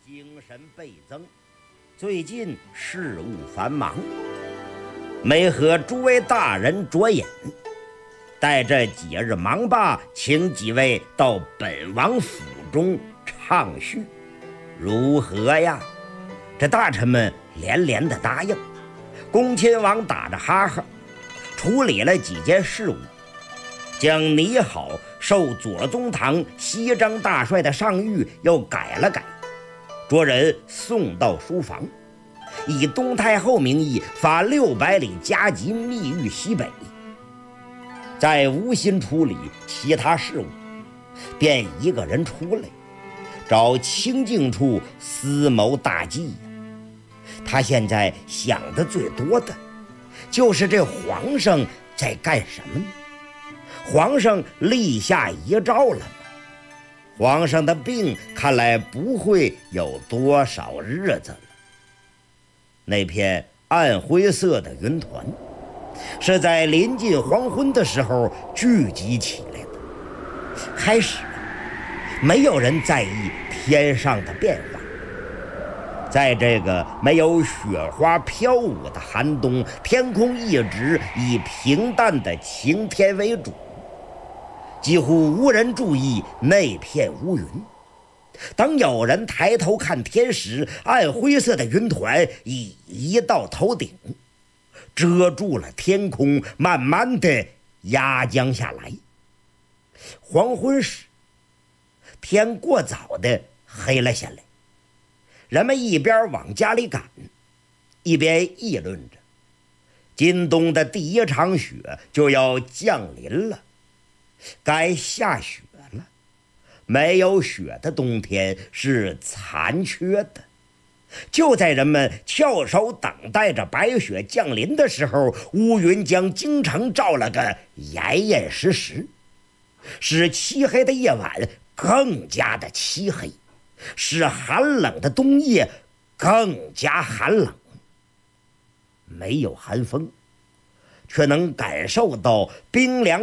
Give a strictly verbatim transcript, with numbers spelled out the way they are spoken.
精神倍增。最近事务繁忙，没和诸位大人酌饮，待这几日忙罢，请几位到本王府中畅叙，如何呀？这大臣们连连的答应。恭亲王打着哈哈，处理了几件事务，将拟好受左宗棠西征大帅的上谕又改了改，着人送到书房，以东太后名义发六百里加急密谕西北，再无心处理其他事务，便一个人出来找清静处思谋大计。他现在想的最多的就是这皇上在干什么呢？皇上立下遗诏了吗？皇上的病看来不会有多少日子了。那片暗灰色的云团是在临近黄昏的时候聚集起来的。开始没有人在意天上的变化，在这个没有雪花飘舞的寒冬，天空一直以平淡的晴天为主，几乎无人注意那片乌云。当有人抬头看天时，暗灰色的云团已移到头顶，遮住了天空，慢慢的压降下来。黄昏时，天过早的黑了下来，人们一边往家里赶，一边议论着，今冬的第一场雪就要降临了，该下雪了。没有雪的冬天是残缺的。就在人们翘首等待着白雪降临的时候，乌云将京城罩了个严严实实，使漆黑的夜晚更加的漆黑，使寒冷的冬夜更加寒冷。没有寒风，却能感受到冰凉